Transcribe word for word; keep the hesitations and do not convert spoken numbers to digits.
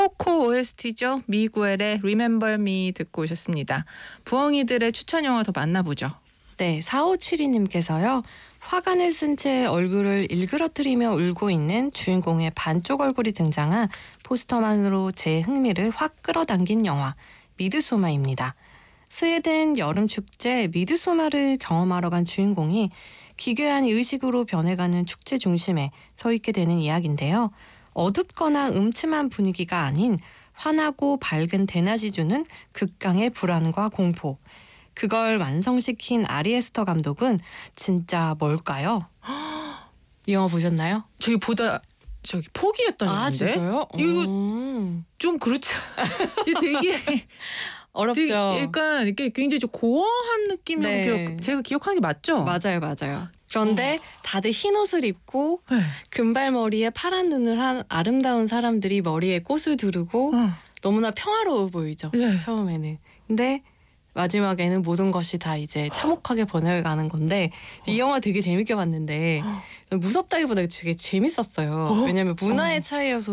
코코 오에스티죠. 미구엘의 Remember Me 듣고 오셨습니다. 부엉이들의 추천 영화 더 만나보죠. 네, 사오칠이님께서요. 화관을 쓴 채 얼굴을 일그러뜨리며 울고 있는 주인공의 반쪽 얼굴이 등장한 포스터만으로 제 흥미를 확 끌어당긴 영화 미드소마입니다. 스웨덴 여름축제 미드소마를 경험하러 간 주인공이 기괴한 의식으로 변해가는 축제 중심에 서 있게 되는 이야기인데요. 어둡거나 음침한 분위기가 아닌 환하고 밝은 대낮이 주는 극강의 불안과 공포. 그걸 완성시킨 아리 에스터 감독은 진짜 뭘까요? 이 영화 보셨나요? 저기 보다 저기 포기했던 영화인데. 아, 진짜요? 이거 음. 좀 그렇지. 되게 어렵죠. 되게 약간 이렇게 굉장히 좀 고어한 느낌이라고 네. 기억, 제가 기억하는 게 맞죠? 맞아요, 맞아요. 그런데 어. 다들 흰 옷을 입고 네. 금발머리에 파란 눈을 한 아름다운 사람들이 머리에 꽃을 두르고 어. 너무나 평화로워 보이죠. 네. 처음에는. 근데 마지막에는 모든 것이 다 이제 참혹하게 번져가는 건데 이 영화 되게 재밌게 봤는데 무섭다기보다 되게 재밌었어요. 어? 왜냐하면 문화의 어. 차이여서